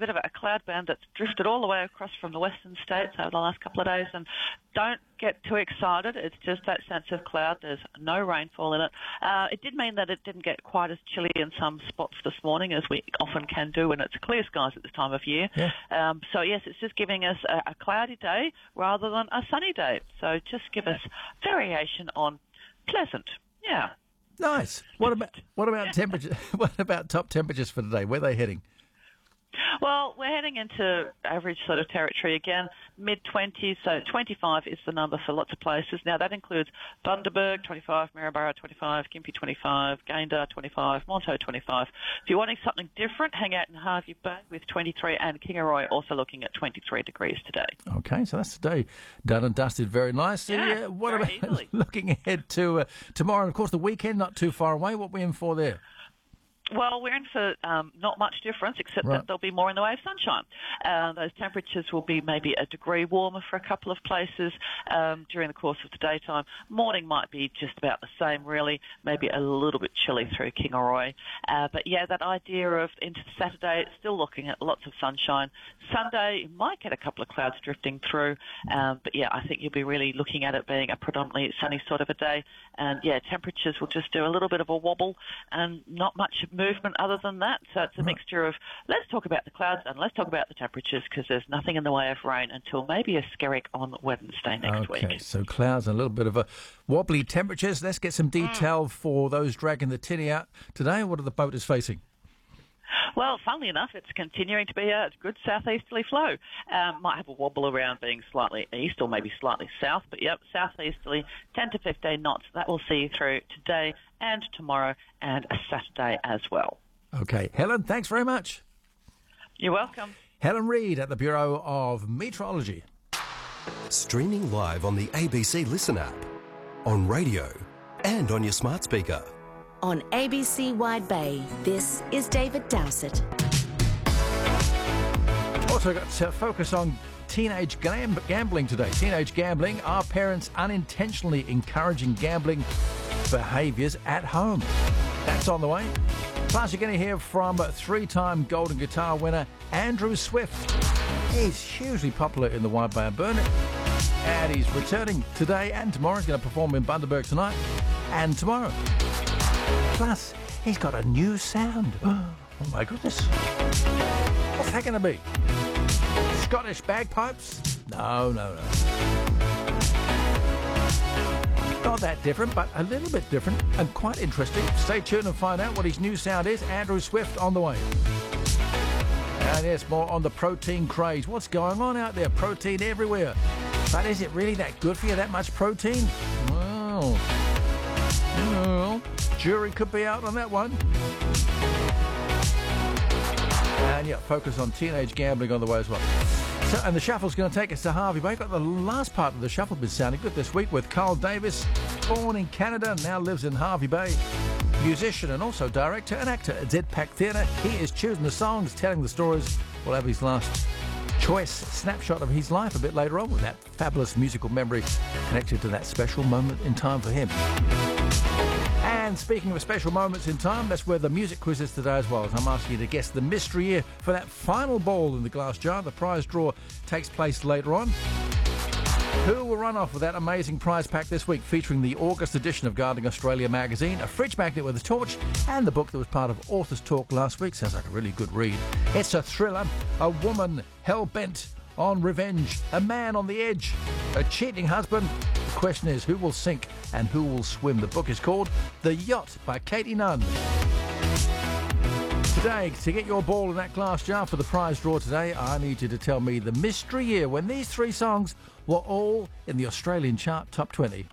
bit of a cloud band that's drifted all the way across from the western states over the last couple of days, and don't get too excited. It's just that sense of cloud. There's no rainfall in it. It did mean that it didn't get quite as chilly in some spots this morning as we often can do when it's clear skies at this time of year. Yeah. So, yes, it's just giving us a cloudy day rather than a sunny day. So just give us variation on pleasant. Yeah. Nice. What about temperature? What about top temperatures for today? Where are they heading? Well, we're heading into average sort of territory again, mid-20s, so 25 is the number for lots of places. Now, that includes Bundaberg, 25, Maryborough, 25, Gympie, 25, Gayndah, 25, Monto, 25. If you're wanting something different, hang out in Hervey Bay with 23, and Kingaroy also looking at 23 degrees today. Okay, so that's today. Done and dusted. Very nice. Yeah, what very about easily. looking ahead to tomorrow and, of course, the weekend, not too far away? What are we in for there? Well, we're in for not much difference, except that there'll be more in the way of sunshine. Those temperatures will be maybe a degree warmer for a couple of places during the course of the daytime. Morning might be just about the same, really, maybe a little bit chilly through Kingaroy. But, yeah, that idea of into Saturday, still looking at lots of sunshine. Sunday, you might get a couple of clouds drifting through. But, yeah, I think you'll be really looking at it being a predominantly sunny sort of a day. And, yeah, temperatures will just do a little bit of a wobble and not much movement other than that. So it's a mixture of let's talk about the clouds and let's talk about the temperatures, because there's nothing in the way of rain until maybe a skerrick on Wednesday next week. Okay, so clouds and a little bit of a wobbly temperatures. Let's get some detail for those dragging the tinny out today. What are the boaters facing? Well, funnily enough, it's continuing to be a good southeasterly flow. Might have a wobble around being slightly east or maybe slightly south, but yep, southeasterly, 10 to 15 knots. That will see you through today and tomorrow and a Saturday as well. Okay, Helen, thanks very much. You're welcome. Helen Reid at the Bureau of Meteorology. Streaming live on the ABC Listen app, on radio and on your smart speaker. On ABC Wide Bay, this is David Dowsett. Also got to focus on teenage gambling today. Teenage gambling. Are parents unintentionally encouraging gambling behaviours at home? That's on the way. Plus, you're going to hear from three-time Golden Guitar winner Andrew Swift. He's hugely popular in the Wide Bay and Burnett. And he's returning today and tomorrow. He's going to perform in Bundaberg tonight and tomorrow. Plus, he's got a new sound. Oh my goodness. What's that going to be? Scottish bagpipes? No. Not that different, but a little bit different and quite interesting. Stay tuned and find out what his new sound is. Andrew Swift on the way. And yes, more on the protein craze. What's going on out there? Protein everywhere. But is it really that good for you, that much protein? Well, jury could be out on that one. And yeah, focus on teenage gambling on the way as well. So, and the shuffle's going to take us to Hervey Bay. Got the last part of the shuffle been sounding good this week with Carl Davis, born in Canada, now lives in Hervey Bay. Musician and also director and actor at ZPAC Theatre. He is choosing the songs, telling the stories. We'll have his last choice snapshot of his life a bit later on with that fabulous musical memory connected to that special moment in time for him. And speaking of special moments in time, that's where the music quiz is today as well, as I'm asking you to guess the mystery year for that final ball in the glass jar. The prize draw takes place later on. Who will run off with that amazing prize pack this week, featuring the August edition of Gardening Australia magazine, a fridge magnet with a torch, and the book that was part of Authors Talk last week? Sounds like a really good read. It's a thriller, a woman hell-bent on revenge, a man on the edge, a cheating husband. The question is, who will sink and who will swim? The book is called The Yacht by Katie Nunn. Today, to get your ball in that glass jar for the prize draw today, I need you to tell me the mystery year when these three songs were all in the Australian chart top 20.